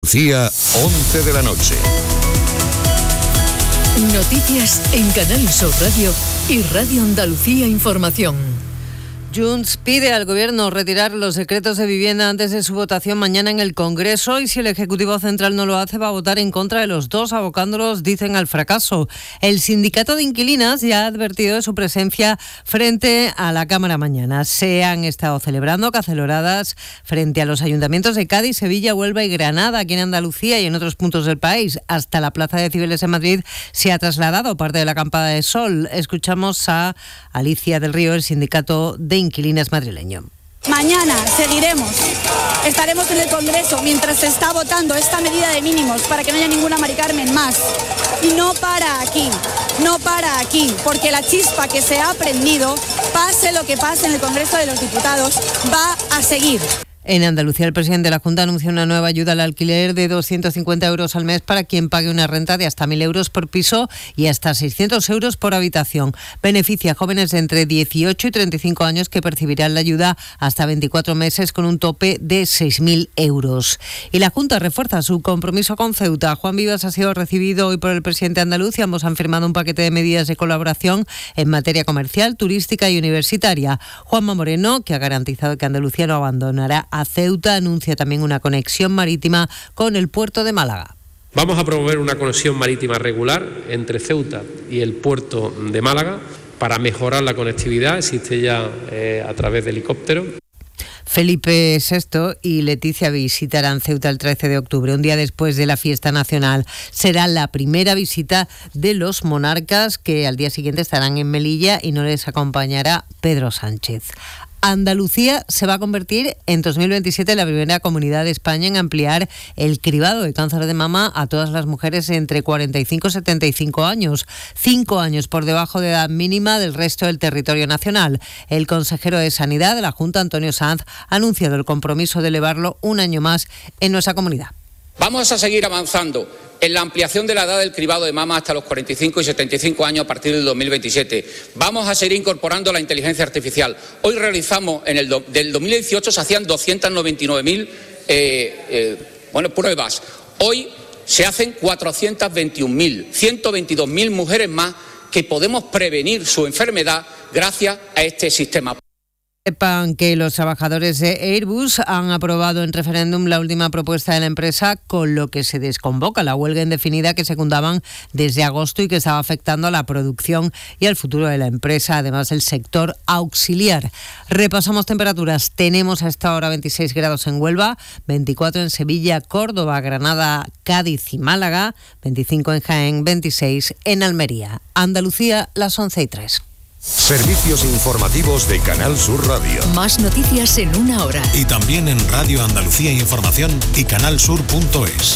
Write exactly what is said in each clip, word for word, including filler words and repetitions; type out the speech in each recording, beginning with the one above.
Andalucía, once de la noche. Noticias en Canal Sur Radio y Radio Andalucía Información. Junts pide al Gobierno retirar los decretos de vivienda antes de su votación mañana en el Congreso, y si el Ejecutivo Central no lo hace va a votar en contra de los dos, abocándolos, dicen, al fracaso. El sindicato de inquilinas ya ha advertido de su presencia frente a la Cámara mañana. Se han estado celebrando caceloradas frente a los ayuntamientos de Cádiz, Sevilla, Huelva y Granada, aquí en Andalucía y en otros puntos del país. Hasta la Plaza de Cibeles en Madrid se ha trasladado parte de la acampada de sol. Escuchamos a Alicia del Río, el sindicato de inquilinas madrileño. Mañana seguiremos, estaremos en el Congreso mientras se está votando esta medida de mínimos para que no haya ninguna Mari Carmen más. Y no para aquí, no para aquí, porque la chispa que se ha prendido, pase lo que pase en el Congreso de los Diputados, va a seguir. En Andalucía, el presidente de la Junta anunció una nueva ayuda al alquiler de doscientos cincuenta euros al mes para quien pague una renta de hasta mil euros por piso y hasta seiscientos euros por habitación. Beneficia a jóvenes de entre dieciocho y treinta y cinco años que percibirán la ayuda hasta veinticuatro meses con un tope de seis mil euros. Y la Junta refuerza su compromiso con Ceuta. Juan Vivas ha sido recibido hoy por el presidente andaluz y ambos han firmado un paquete de medidas de colaboración en materia comercial, turística y universitaria. Juanma Moreno, que ha garantizado que Andalucía no abandonará a Ceuta, anuncia también una conexión marítima con el puerto de Málaga. Vamos a promover una conexión marítima regular entre Ceuta y el puerto de Málaga para mejorar la conectividad. Existe ya eh, a través de helicóptero. Felipe sexto y Leticia visitarán Ceuta el trece de octubre, un día después de la fiesta nacional. Será la primera visita de los monarcas, que al día siguiente estarán en Melilla y no les acompañará Pedro Sánchez. Andalucía se va a convertir en dos mil veintisiete en la primera comunidad de España en ampliar el cribado de cáncer de mama a todas las mujeres entre cuarenta y cinco y setenta y cinco años, cinco años por debajo de edad mínima del resto del territorio nacional. El consejero de Sanidad de la Junta, Antonio Sanz, ha anunciado el compromiso de elevarlo un año más en nuestra comunidad. Vamos a seguir avanzando en la ampliación de la edad del cribado de mama hasta los cuarenta y cinco y setenta y cinco años a partir del dos mil veintisiete. Vamos a seguir incorporando la inteligencia artificial. Hoy realizamos, en el do, del dos mil dieciocho se hacían doscientas noventa y nueve mil eh, eh, bueno, pruebas. Hoy se hacen cuatrocientas veintiún mil, ciento veintidós mil mujeres más que podemos prevenir su enfermedad gracias a este sistema. Sepan que los trabajadores de Airbus han aprobado en referéndum la última propuesta de la empresa, con lo que se desconvoca la huelga indefinida que secundaban desde agosto y que estaba afectando a la producción y al futuro de la empresa, además del sector auxiliar. Repasamos temperaturas. Tenemos a esta hora veintiséis grados en Huelva, veinticuatro en Sevilla, Córdoba, Granada, Cádiz y Málaga, veinticinco en Jaén, veintiséis en Almería. Andalucía, las once y tres. Servicios informativos de Canal Sur Radio. Más noticias en una hora. Y también en Radio Andalucía Información y canalsur punto es.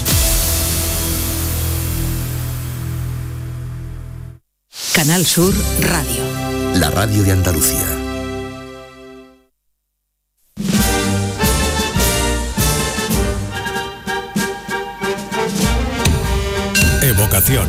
Canal Sur Radio. La radio de Andalucía. Evocación.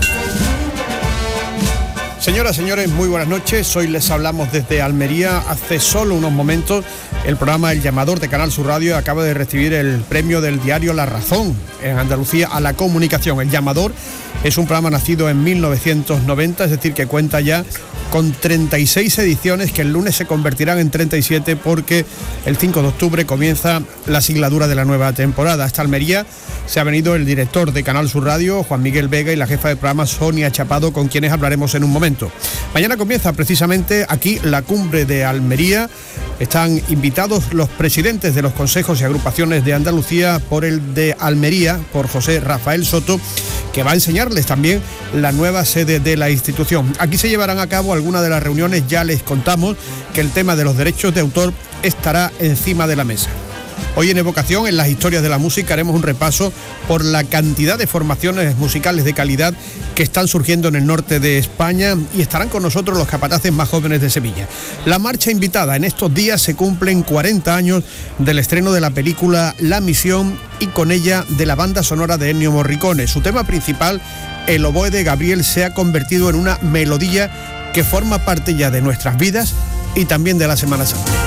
Señoras, señores, muy buenas noches. Hoy les hablamos desde Almería. Hace solo unos momentos el programa El Llamador de Canal Sur Radio acaba de recibir el premio del diario La Razón en Andalucía a la comunicación. El Llamador es un programa nacido en mil novecientos noventa, es decir, que cuenta ya con treinta y seis ediciones que el lunes se convertirán en treinta y siete porque el cinco de octubre comienza la sigladura de la nueva temporada. Hasta Almería se ha venido el director de Canal Sur Radio, Juan Miguel Vega, y la jefa de programa, Sonia Chapado, con quienes hablaremos en un momento. Mañana comienza precisamente aquí la cumbre de Almería. Están invitados los presidentes de los consejos y agrupaciones de Andalucía, por el de Almería, por José Rafael Soto, que va a enseñarles también la nueva sede de la institución. Aquí se llevarán a cabo algunas de las reuniones. Ya les contamos que el tema de los derechos de autor estará encima de la mesa. Hoy en Evocación, en las historias de la música, haremos un repaso por la cantidad de formaciones musicales de calidad que están surgiendo en el norte de España, y estarán con nosotros los capataces más jóvenes de Sevilla. La marcha invitada. En estos días se cumplen cuarenta años del estreno de la película La Misión, y con ella de la banda sonora de Ennio Morricone. Su tema principal, el oboe de Gabriel, se ha convertido en una melodía que forma parte ya de nuestras vidas y también de la Semana Santa.